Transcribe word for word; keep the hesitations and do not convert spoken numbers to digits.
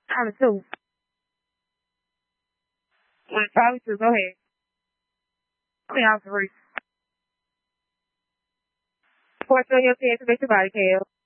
I'm a two. Well, probably two. Go ahead. Clean off the roof. Pour through your head to make your body, Kale.